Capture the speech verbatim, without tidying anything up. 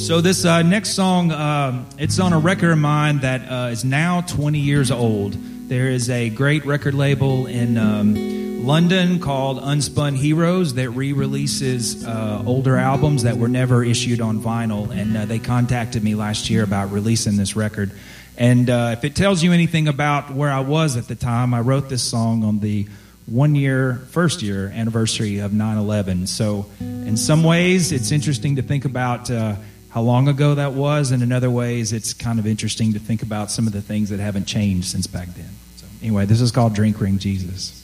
So this uh, next song, uh, it's on a record of mine that uh, is now twenty years old. There is a great record label in um, London called Unspun Heroes that re-releases uh, older albums that were never issued on vinyl, and uh, they contacted me last year about releasing this record. And uh, if it tells you anything about where I was at the time, I wrote this song on the one-year, first-year anniversary of nine eleven. So in some ways, it's interesting to think about uh, how long ago that was, and in other ways, it's kind of interesting to think about some of the things that haven't changed since back then. So anyway, this is called Drink Ring Jesus.